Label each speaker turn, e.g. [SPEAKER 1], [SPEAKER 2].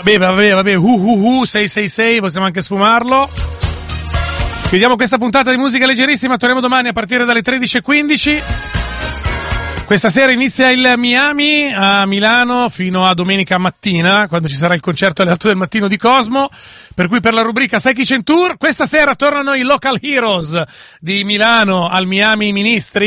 [SPEAKER 1] Vabbè, 666, possiamo anche sfumarlo. Chiudiamo questa puntata di musica leggerissima, torniamo domani a partire dalle 13:15. Questa sera inizia il Miami a Milano fino a domenica mattina, quando ci sarà il concerto alle 8 del mattino di Cosmo, per cui per la rubrica Sai chi c'è in tour, questa sera tornano i Local Heroes di Milano al Miami Ministri.